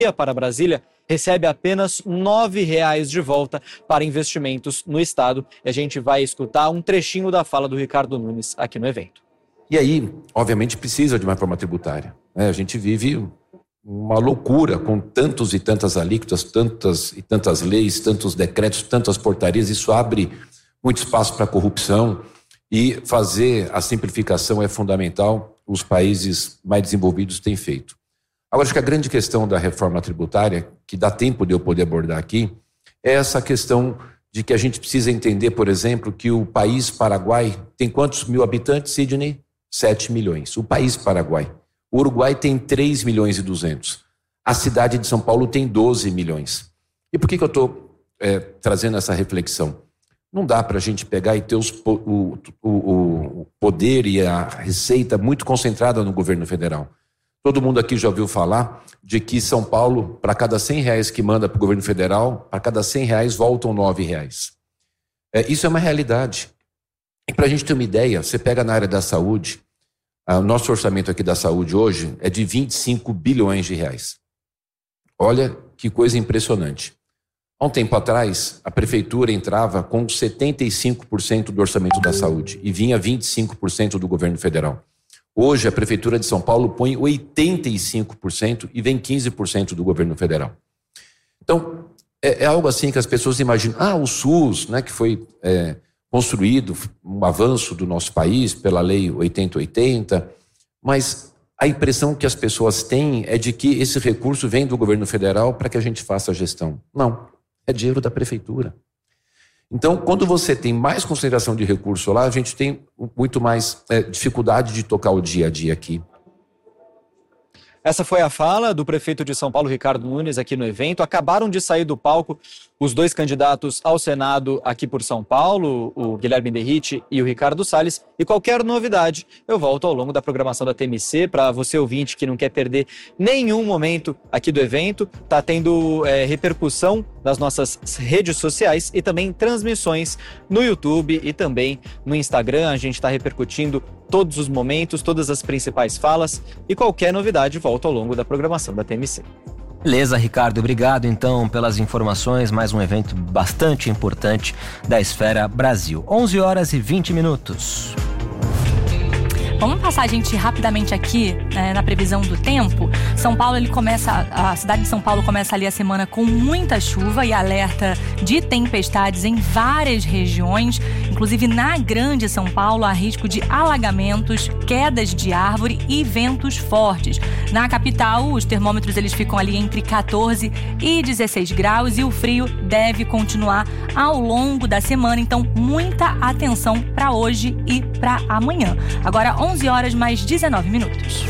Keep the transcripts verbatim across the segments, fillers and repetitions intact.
para Brasília recebe apenas nove reais de volta para investimentos no estado. E a gente vai escutar um trechinho da fala do Ricardo Nunes aqui no evento. E aí, obviamente, precisa de uma reforma tributária, né? A gente vive uma loucura com tantos e tantas alíquotas, tantas e tantas leis, tantos decretos, tantas portarias. Isso abre muito espaço para corrupção e fazer a simplificação é fundamental. Os países mais desenvolvidos têm feito. Agora, acho que a grande questão da reforma tributária, que dá tempo de eu poder abordar aqui, é essa questão de que a gente precisa entender, por exemplo, que o país Paraguai tem quantos mil habitantes, Sidney? sete milhões. O país Paraguai. O Uruguai tem três milhões e duzentos. A cidade de São Paulo tem doze milhões. E por que que eu estou é, trazendo essa reflexão? Não dá para a gente pegar e ter os, o, o, o poder e a receita muito concentrada no governo federal. Todo mundo aqui já ouviu falar de que São Paulo, para cada cem reais que manda para o governo federal, para cada cem reais voltam nove reais. É, isso é uma realidade. E para a gente ter uma ideia, você pega na área da saúde, o nosso orçamento aqui da saúde hoje é de vinte e cinco bilhões de reais. Olha que coisa impressionante. Há um tempo atrás, a prefeitura entrava com setenta e cinco por cento do orçamento da saúde e vinha vinte e cinco por cento do governo federal. Hoje, a Prefeitura de São Paulo põe oitenta e cinco por cento e vem quinze por cento do governo federal. Então, é, é algo assim que as pessoas imaginam. Ah, o SUS, né, que foi é, construído, um avanço do nosso país pela Lei oitenta oitenta, mas a impressão que as pessoas têm é de que esse recurso vem do governo federal para que a gente faça a gestão. Não, é dinheiro da Prefeitura. Então, quando você tem mais concentração de recurso lá, a gente tem muito mais é, dificuldade de tocar o dia a dia aqui. Essa foi a fala do prefeito de São Paulo, Ricardo Nunes, aqui no evento. Acabaram de sair do palco os dois candidatos ao Senado aqui por São Paulo, o Guilherme Derrite e o Ricardo Salles. E qualquer novidade, eu volto ao longo da programação da T M C. Para você ouvinte que não quer perder nenhum momento aqui do evento, está tendo é, repercussão nas nossas redes sociais e também transmissões no YouTube e também no Instagram. A gente está repercutindo todos os momentos, todas as principais falas e qualquer novidade volta ao longo da programação da T M C. Beleza, Ricardo, obrigado então pelas informações, mais um evento bastante importante da Esfera Brasil. onze horas e vinte minutos. Vamos passar, gente, rapidamente aqui, né, na previsão do tempo. São Paulo, ele começa, a cidade de São Paulo começa ali a semana com muita chuva e alerta de tempestades em várias regiões. Inclusive na Grande São Paulo há risco de alagamentos, quedas de árvore e ventos fortes. Na capital, os termômetros eles ficam ali entre catorze e dezesseis graus e o frio deve continuar ao longo da semana. Então, muita atenção para hoje e para amanhã. Agora, onze horas mais dezenove minutos.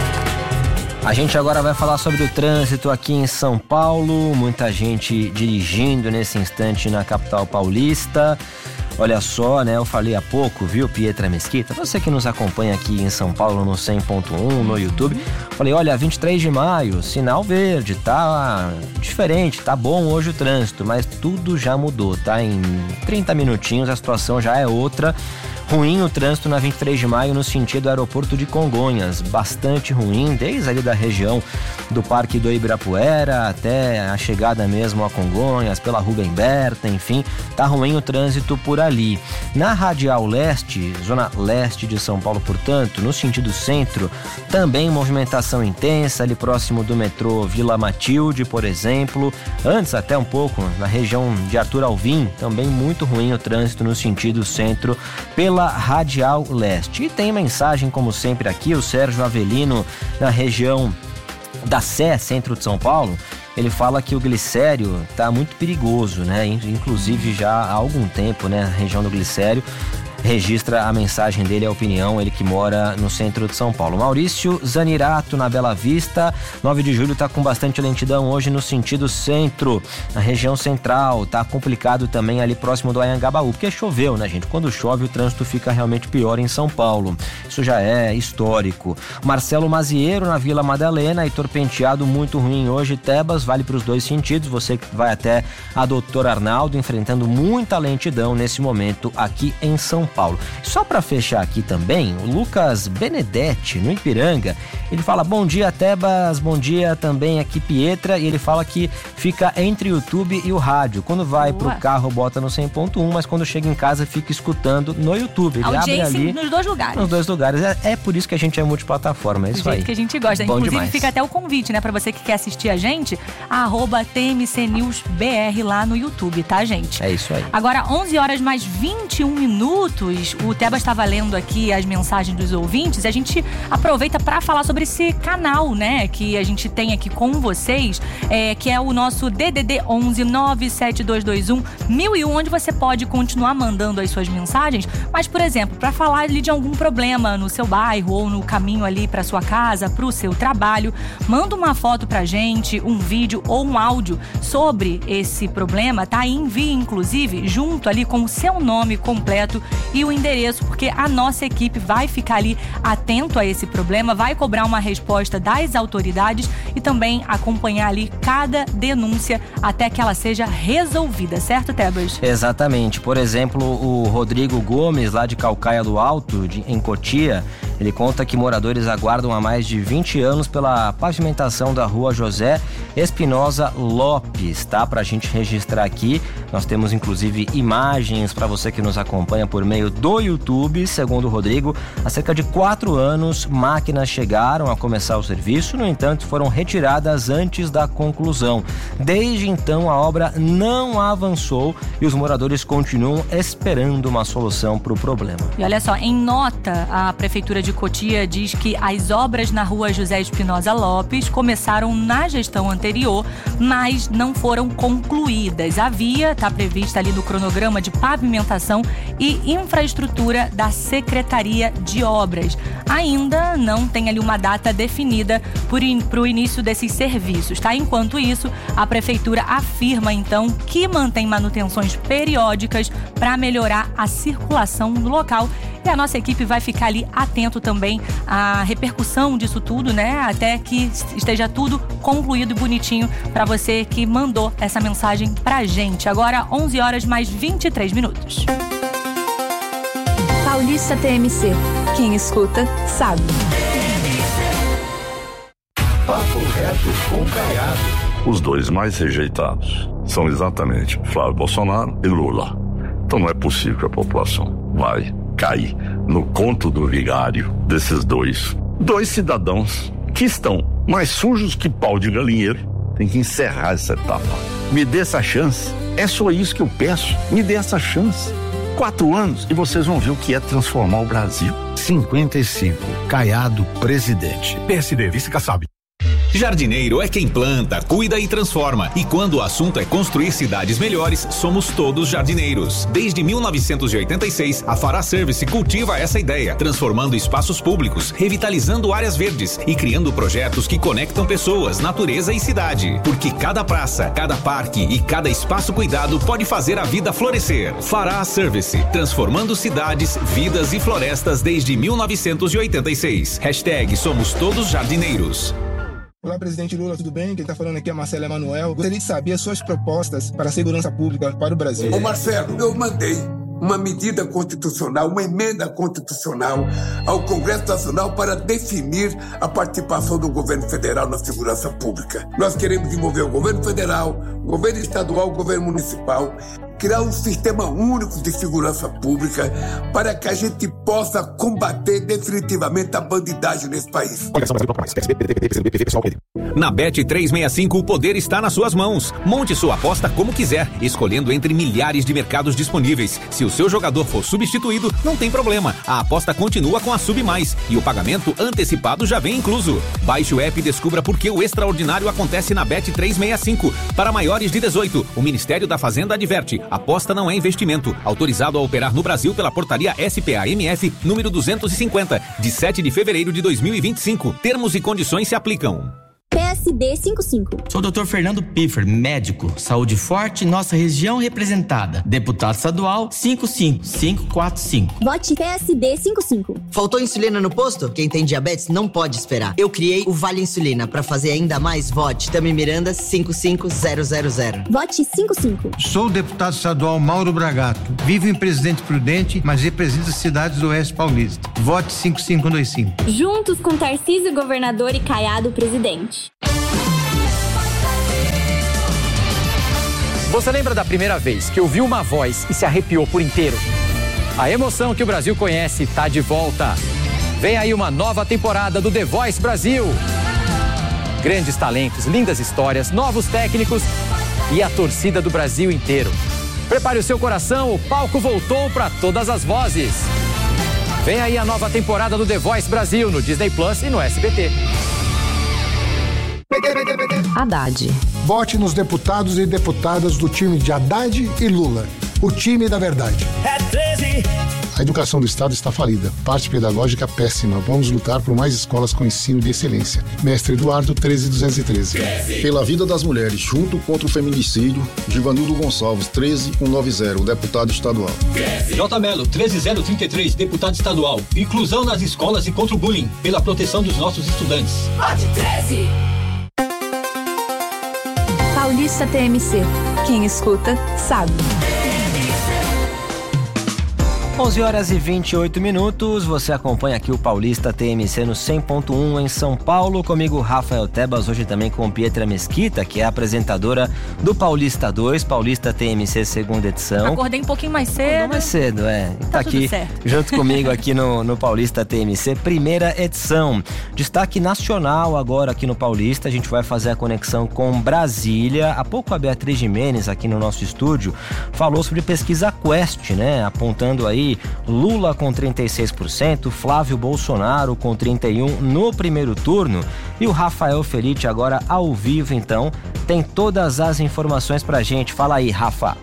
A gente agora vai falar sobre o trânsito aqui em São Paulo. Muita gente dirigindo nesse instante na capital paulista. Olha só, né? Eu falei há pouco, viu, Pietra Mesquita? Você que nos acompanha aqui em São Paulo no cem ponto um, no YouTube. Falei, olha, vinte e três de maio, sinal verde, tá diferente, tá bom hoje o trânsito, mas tudo já mudou, tá? Em trinta minutinhos a situação já é outra. Ruim o trânsito na vinte e três de maio no sentido aeroporto de Congonhas, bastante ruim, desde ali da região do Parque do Ibirapuera até a chegada mesmo a Congonhas, pela Rubem Berta, enfim, tá ruim o trânsito por ali. Na Radial Leste, zona leste de São Paulo, portanto, no sentido centro, também movimentação intensa ali próximo do metrô Vila Matilde, por exemplo, antes até um pouco na região de Arthur Alvim, também muito ruim o trânsito no sentido centro pela Radial Leste. E tem mensagem, como sempre aqui, o Sérgio Avelino, na região da Sé, centro de São Paulo. Ele fala que o Glicério tá muito perigoso, né? Inclusive já há algum tempo, né? A região do Glicério registra a mensagem dele, a opinião, ele que mora no centro de São Paulo. Maurício Zanirato, na Bela Vista, nove de julho tá com bastante lentidão hoje no sentido centro, na região central, tá complicado também ali próximo do Anhangabaú, porque choveu, né, gente? Quando chove o trânsito fica realmente pior em São Paulo, isso já é histórico. Marcelo Mazieiro, na Vila Madalena, Heitor Penteado, muito ruim hoje, Tebas, vale para os dois sentidos, você que vai até a Doutor Arnaldo, enfrentando muita lentidão nesse momento aqui em São Paulo. Só para fechar aqui também, o Lucas Benedetti, no Ipiranga, ele fala: bom dia, Tebas, bom dia também aqui, Pietra, e ele fala que fica entre o YouTube e o rádio. Quando vai Boa. pro carro, bota no cem ponto um, mas quando chega em casa, fica escutando no YouTube. Ele Audiência abre ali nos dois lugares. Nos dois lugares. É, é por isso que a gente é multiplataforma, é isso aí. que a gente gosta. Bom Inclusive, demais. fica até o convite, né, pra você que quer assistir a gente, arroba T M C News B R lá no YouTube, tá, gente? É isso aí. Agora, onze horas mais vinte e um minutos, o Tebas estava lendo aqui as mensagens dos ouvintes, e a gente aproveita para falar sobre esse canal, né, que a gente tem aqui com vocês, é, que é o nosso D D D onze nove sete dois dois um mil e um, onde você pode continuar mandando as suas mensagens, mas, por exemplo, para falar ali de algum problema no seu bairro ou no caminho ali para sua casa, para o seu trabalho, manda uma foto pra gente, um vídeo ou um áudio sobre esse problema, tá? E envie, inclusive, junto ali com o seu nome completo e o endereço, porque a nossa equipe vai ficar ali atento a esse problema, vai cobrar uma resposta das autoridades e também acompanhar ali cada denúncia até que ela seja resolvida, certo, Tebas? Exatamente. Por exemplo, o Rodrigo Gomes, lá de Calcaia do Alto, de, em Cotia, ele conta que moradores aguardam há mais de vinte anos pela pavimentação da rua José Espinosa Lopes, tá? Pra gente registrar aqui, nós temos inclusive imagens para você que nos acompanha por meio do YouTube. Segundo o Rodrigo, há cerca de quatro anos, máquinas chegaram a começar o serviço, no entanto, foram retiradas antes da conclusão. Desde então, a obra não avançou e os moradores continuam esperando uma solução para o problema. E olha só, em nota, a Prefeitura de Cotia diz que as obras na rua José Espinosa Lopes começaram na gestão anterior, mas não foram concluídas. A via está prevista ali no cronograma de pavimentação e infraestrutura da Secretaria de Obras. Ainda não tem ali uma data definida para o início desses serviços, tá? Enquanto isso, a Prefeitura afirma, então, que mantém manutenções periódicas para melhorar a circulação no local. E a nossa equipe vai ficar ali atento também à repercussão disso tudo, né? Até que esteja tudo concluído e bonitinho para você que mandou essa mensagem pra gente. Agora, onze horas mais vinte e três minutos. Paulista T M C. Quem escuta, sabe. Papo reto com Caiado. Os dois mais rejeitados são exatamente Flávio Bolsonaro e Lula. Então não é possível que a população vai cair no conto do vigário desses dois. Dois cidadãos que estão mais sujos que pau de galinheiro. Tem que encerrar essa etapa. Me dê essa chance. É só isso que eu peço. Me dê essa chance. Quatro anos e vocês vão ver o que é transformar o Brasil. cinquenta e cinco. Caiado, presidente. P S D, vice-Kassab. Jardineiro é quem planta, cuida e transforma. E quando o assunto é construir cidades melhores, somos todos jardineiros. Desde mil novecentos e oitenta e seis, a Fará Service cultiva essa ideia, transformando espaços públicos, revitalizando áreas verdes e criando projetos que conectam pessoas, natureza e cidade. Porque cada praça, cada parque e cada espaço cuidado pode fazer a vida florescer. Fará Service, transformando cidades, vidas e florestas desde mil novecentos e oitenta e seis. Hashtag Somos Todos Jardineiros. Olá, presidente Lula, tudo bem? Quem está falando aqui é Marcelo Emanuel. Gostaria de saber as suas propostas para a segurança pública para o Brasil. Ô Marcelo, eu mandei uma medida constitucional, uma emenda constitucional ao Congresso Nacional para definir a participação do governo federal na segurança pública. Nós queremos envolver o governo federal, o governo estadual, o governo municipal, criar um sistema único de segurança pública para que a gente possa combater definitivamente a bandidagem nesse país. Na Bet trezentos e sessenta e cinco, o poder está nas suas mãos. Monte sua aposta como quiser, escolhendo entre milhares de mercados disponíveis. Se o seu jogador for substituído, não tem problema. A aposta continua com a Sub Mais e o pagamento antecipado já vem incluso. Baixe o app e descubra por que o extraordinário acontece na Bet trezentos e sessenta e cinco. Para maiores de dezoito, o Ministério da Fazenda adverte: aposta não é investimento. Autorizado a operar no Brasil pela portaria S P A M F número duzentos e cinquenta, de sete de fevereiro de dois mil e vinte e cinco. Termos e condições se aplicam. P S S D cinquenta e cinco. Sou o doutor Fernando Piffer, médico, saúde forte, nossa região representada. Deputado estadual cinco cinco cinco quatro cinco. Vote P S D cinquenta e cinco. Faltou insulina no posto? Quem tem diabetes não pode esperar. Eu criei o Vale Insulina. Para fazer ainda mais, vote Tami Miranda cinco cinco zero zero zero. Vote cinquenta e cinco. Sou o deputado estadual Mauro Bragato. Vivo em Presidente Prudente, mas represento as cidades do Oeste Paulista. Vote cinco cinco dois cinco. Juntos com Tarcísio governador e Caiado presidente. Você lembra da primeira vez que ouviu uma voz e se arrepiou por inteiro? A emoção que o Brasil conhece está de volta. Vem aí uma nova temporada do The Voice Brasil. Grandes talentos, lindas histórias, novos técnicos e a torcida do Brasil inteiro. Prepare o seu coração, o palco voltou para todas as vozes. Vem aí a nova temporada do The Voice Brasil no Disney Plus e no S B T. Haddad. Vote nos deputados e deputadas do time de Haddad e Lula. O time da verdade. É treze. A educação do Estado está falida. Parte pedagógica péssima. Vamos lutar por mais escolas com ensino de excelência. Mestre Eduardo, treze duzentos e treze. Pela vida das mulheres, junto contra o feminicídio, Givanildo Gonçalves, treze cento e noventa, deputado estadual. J. Melo, treze mil trinta e três, deputado estadual. Inclusão nas escolas e contra o bullying, pela proteção dos nossos estudantes. Vote treze. Paulista T M C. Quem escuta, sabe. onze horas e vinte e oito minutos, você acompanha aqui o Paulista T M C no cem ponto um em São Paulo, comigo Rafael Tebas, hoje também com Pietra Mesquita, que é a apresentadora do Paulista dois, Paulista T M C segunda edição. Acordei um pouquinho mais cedo. Acordou mais cedo, é. Tá, tá aqui certo. junto comigo aqui no, no Paulista T M C, primeira edição. Destaque nacional agora aqui no Paulista, a gente vai fazer a conexão com Brasília. Há pouco a Beatriz Jimenez aqui no nosso estúdio falou sobre pesquisa Quest, né? Apontando aí Lula com trinta e seis por cento, Flávio Bolsonaro com trinta e um por cento no primeiro turno e o Rafael Felitti agora ao vivo, então, tem todas as informações pra gente. Fala aí, Rafa.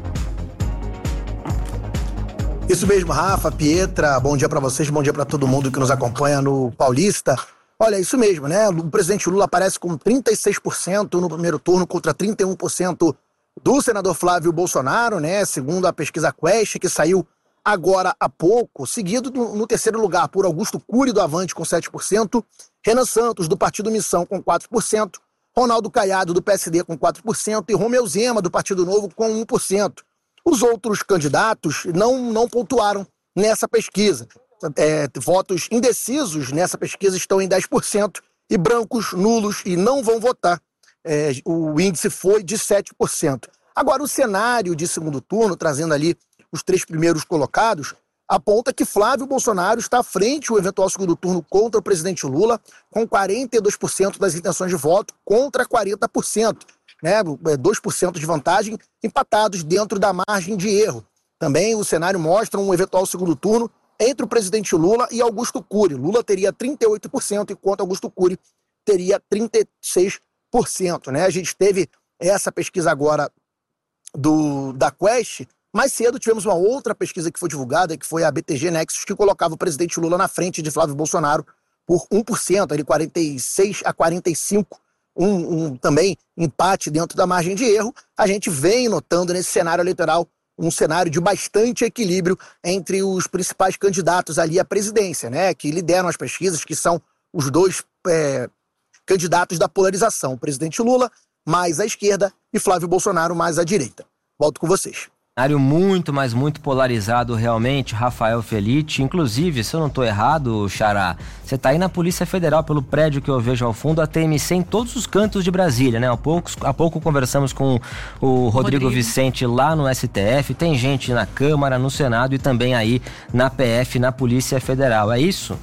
Isso mesmo, Rafa, Pietra, bom dia pra vocês, bom dia pra todo mundo que nos acompanha no Paulista. Olha, isso mesmo, né? O presidente Lula aparece com trinta e seis por cento no primeiro turno contra trinta e um por cento do senador Flávio Bolsonaro, né? Segundo a pesquisa Quest, que saiu agora há pouco, seguido no, no terceiro lugar por Augusto Cury do Avante com sete por cento, Renan Santos do Partido Missão com quatro por cento, Ronaldo Caiado do P S D com quatro por cento e Romeu Zema do Partido Novo com um por cento. Os outros candidatos não, não pontuaram nessa pesquisa. É, votos indecisos nessa pesquisa estão em dez por cento e brancos, nulos e não vão votar. É, o índice foi de sete por cento. Agora, o cenário de segundo turno, trazendo ali os três primeiros colocados, aponta que Flávio Bolsonaro está à frente do eventual segundo turno contra o presidente Lula, com quarenta e dois por cento das intenções de voto contra quarenta por cento, né? dois por cento de vantagem, empatados dentro da margem de erro. Também o cenário mostra um eventual segundo turno entre o presidente Lula e Augusto Cury. Lula teria trinta e oito por cento, enquanto Augusto Cury teria trinta e seis por cento. Né? A gente teve essa pesquisa agora do, da Quest. Mais cedo tivemos uma outra pesquisa que foi divulgada, que foi a B T G Nexus, que colocava o presidente Lula na frente de Flávio Bolsonaro por um por cento, ali quarenta e seis a quarenta e cinco, um, um também empate dentro da margem de erro. A gente vem notando nesse cenário eleitoral um cenário de bastante equilíbrio entre os principais candidatos ali à presidência, né, que lideram as pesquisas, que são os dois é, candidatos da polarização, o presidente Lula mais à esquerda e Flávio Bolsonaro mais à direita. Volto com vocês. Cenário muito, mas muito polarizado realmente, Rafael Felitti. Inclusive, se eu não estou errado, Xará, você está aí na Polícia Federal, pelo prédio que eu vejo ao fundo, a T M C em todos os cantos de Brasília, né? Há pouco, há pouco conversamos com o Rodrigo, Rodrigo Vicente lá no S T F, tem gente na Câmara, no Senado e também aí na P F, na Polícia Federal, é isso?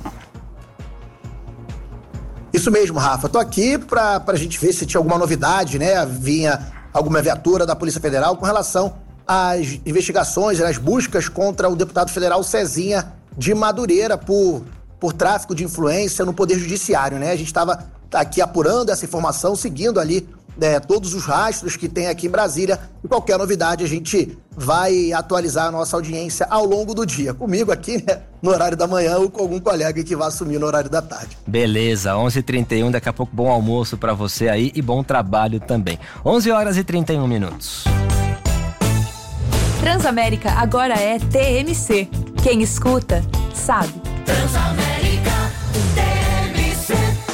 Isso mesmo, Rafa. Tô aqui para a gente ver se tinha alguma novidade, né? Vinha alguma viatura da Polícia Federal com relação as investigações, as buscas contra o deputado federal Cezinha de Madureira por, por tráfico de influência no Poder Judiciário, né? A gente estava aqui apurando essa informação, seguindo ali é, todos os rastros que tem aqui em Brasília. E qualquer novidade a gente vai atualizar a nossa audiência ao longo do dia. Comigo aqui, né, no horário da manhã, ou com algum colega que vai assumir no horário da tarde. Beleza, onze e trinta e um, daqui a pouco bom almoço para você aí e bom trabalho também. onze horas e trinta e um minutos. Transamérica agora é T M C. Quem escuta, sabe. Transamérica T M C.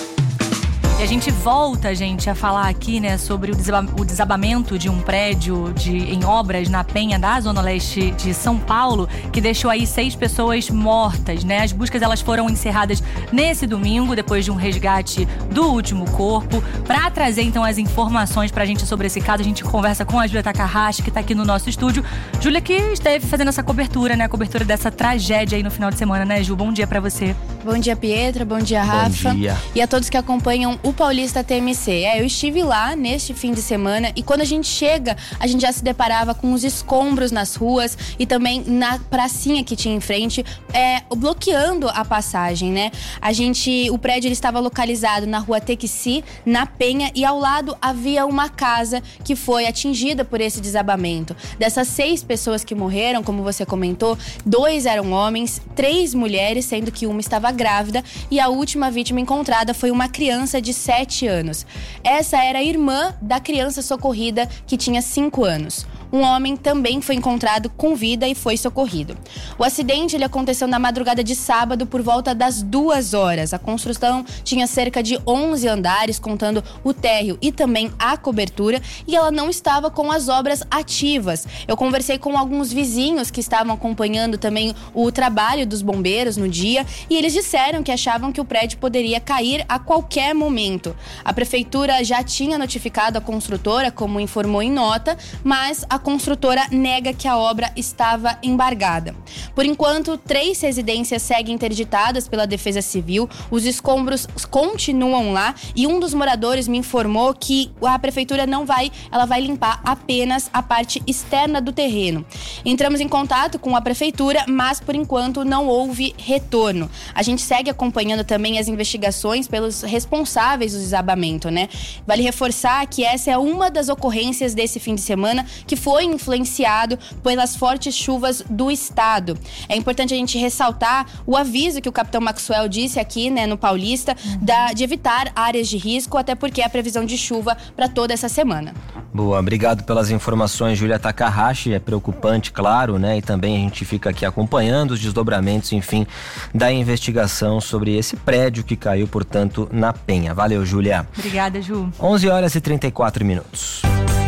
E a gente volta, gente, a falar aqui, né, sobre o, desaba- o desabamento de um prédio de, em obras na Penha da Zona Leste de São Paulo, que deixou aí seis pessoas mortas, né? As buscas, elas foram encerradas nesse domingo, depois de um resgate do último corpo. Para trazer, então, as informações pra gente sobre esse caso, a gente conversa com a Júlia Takahashi, que tá aqui no nosso estúdio. Júlia, que esteve fazendo essa cobertura, né? A cobertura dessa tragédia aí no final de semana, né, Ju? Bom dia pra você. Bom dia, Pietra. Bom dia, Rafa. Bom dia. E a todos que acompanham o Paulista T M C. É, eu estive lá neste fim de semana e quando a gente chega, a gente já se deparava com os escombros nas ruas e também na pracinha que tinha em frente, é, bloqueando a passagem, né? A gente, o prédio ele estava localizado na rua Tequeci, na Penha, e ao lado havia uma casa que foi atingida por esse desabamento. Dessas seis pessoas que morreram, como você comentou, dois eram homens, três mulheres, sendo que uma estava grávida, e a última vítima encontrada foi uma criança de sete anos. Essa era a irmã da criança socorrida, que tinha cinco anos. Um homem também foi encontrado com vida e foi socorrido. O acidente ele aconteceu na madrugada de sábado por volta das duas horas. A construção tinha cerca de onze andares, contando o térreo e também a cobertura, e ela não estava com as obras ativas. Eu conversei com alguns vizinhos que estavam acompanhando também o trabalho dos bombeiros no dia, e eles disseram que achavam que o prédio poderia cair a qualquer momento. A prefeitura já tinha notificado a construtora, como informou em nota, mas a construtora nega que a obra estava embargada. Por enquanto, três residências seguem interditadas pela Defesa Civil, os escombros continuam lá e um dos moradores me informou que a prefeitura não vai, ela vai limpar apenas a parte externa do terreno. Entramos em contato com a prefeitura, mas por enquanto não houve retorno. A gente segue acompanhando também as investigações pelos responsáveis do desabamento, né? Vale reforçar que essa é uma das ocorrências desse fim de semana que foi influenciado pelas fortes chuvas do estado. É importante a gente ressaltar o aviso que o capitão Maxwell disse aqui, né, no Paulista, da, de evitar áreas de risco, até porque a previsão de chuva para toda essa semana. Boa, obrigado pelas informações, Júlia Takahashi. É preocupante, claro, né? E também a gente fica aqui acompanhando os desdobramentos, enfim, da investigação sobre esse prédio que caiu, portanto, na Penha. Valeu, Júlia. Obrigada, Ju. onze horas e trinta e quatro minutos.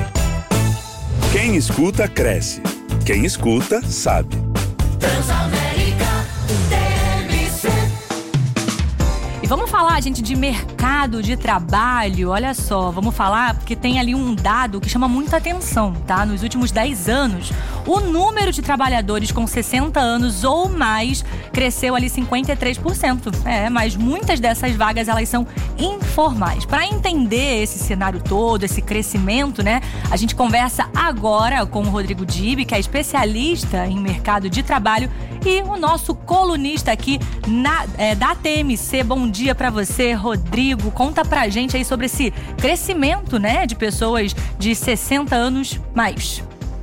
Quem escuta, cresce. Quem escuta, sabe. Transamérica T M C. E vamos falar, gente, de mercado de trabalho. Olha só, vamos falar porque tem ali um dado que chama muita atenção, tá? Nos últimos dez anos, o número de trabalhadores com sessenta anos ou mais cresceu ali cinquenta e três por cento. É, mas muitas dessas vagas, elas são informais. Para entender esse cenário todo, esse crescimento, né? A gente conversa agora com o Rodrigo Dibe, que é especialista em mercado de trabalho, e o nosso colunista aqui na, é, da T M C. Bom dia para você, Rodrigo. Conta pra gente aí sobre esse crescimento, né, de pessoas de sessenta anos mais.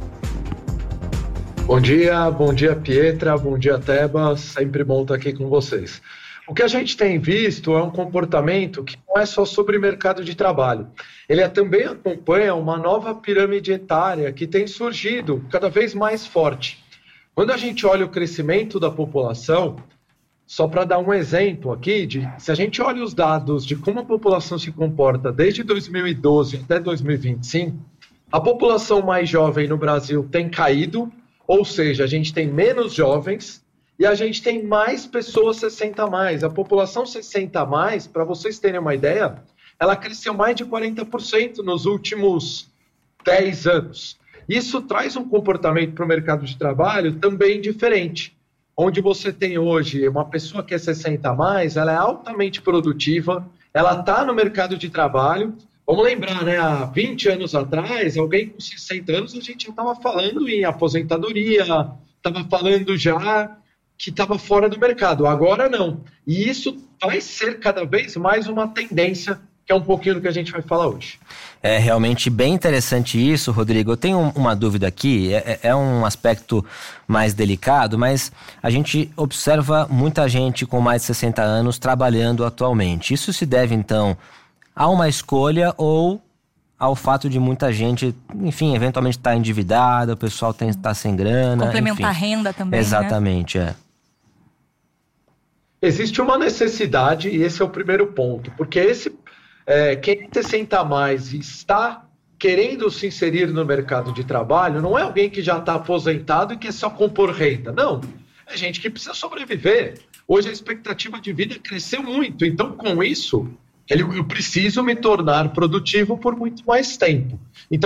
Bom dia, bom dia, Pietra, bom dia, Teba, sempre bom estar aqui com vocês. O que a gente tem visto é um comportamento que não é só sobre mercado de trabalho. Ele também acompanha uma nova pirâmide etária que tem surgido cada vez mais forte. Quando a gente olha o crescimento da população, só para dar um exemplo aqui, de, se a gente olha os dados de como a população se comporta desde dois mil e doze até dois mil e vinte e cinco, a população mais jovem no Brasil tem caído, ou seja, a gente tem menos jovens e a gente tem mais pessoas sessenta a mais. A população sessenta a mais, para vocês terem uma ideia, ela cresceu mais de quarenta por cento nos últimos dez anos. Isso traz um comportamento para o mercado de trabalho também diferente, onde você tem hoje uma pessoa que é sessenta a mais, ela é altamente produtiva, ela está no mercado de trabalho. Vamos lembrar, né, há vinte anos atrás, alguém com sessenta anos, a gente já estava falando em aposentadoria, estava falando já que estava fora do mercado. Agora não. E isso vai ser cada vez mais uma tendência que é um pouquinho do que a gente vai falar hoje. É realmente bem interessante isso, Rodrigo. Eu tenho uma dúvida aqui, é, é um aspecto mais delicado, mas a gente observa muita gente com mais de sessenta anos trabalhando atualmente. Isso se deve, então, a uma escolha ou ao fato de muita gente, enfim, eventualmente estar tá endividada, o pessoal está sem grana. Complementar enfim. a renda também, Exatamente, né? é. Existe uma necessidade e esse é o primeiro ponto, porque esse, é, quem tem sessenta a mais e está querendo se inserir no mercado de trabalho, não é alguém que já está aposentado e quer só compor renda, não. É gente que precisa sobreviver. Hoje a expectativa de vida cresceu muito, então com isso, eu preciso me tornar produtivo por muito mais tempo. Então,